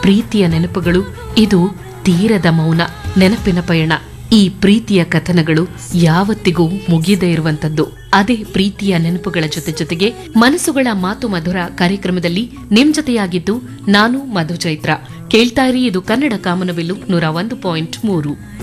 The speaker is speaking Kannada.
ಪ್ರೀತಿಯ ನೆನಪುಗಳು, ಇದು ತೀರದ ಮೌನ ನೆನಪಿನ ಪಯಣ. ಈ ಪ್ರೀತಿಯ ಕಥನಗಳು ಯಾವತ್ತಿಗೂ ಮುಗಿಯದೇ ಇರುವಂತದ್ದು. ಅದೇ ಪ್ರೀತಿಯ ನೆನಪುಗಳ ಜೊತೆಗೆ ಮನಸ್ಸುಗಳ ಮಾತು ಮಧುರ ಕಾರ್ಯಕ್ರಮದಲ್ಲಿ ನಿಮ್ ಜೊತೆಯಾಗಿದ್ದು ನಾನು ಮಧು ಚೈತ್ರ. ಕೇಳ್ತಾ ಇರಿ, ಇದು ಕನ್ನಡ ಕಾಮನಬಿಲ್ಲು 101.3.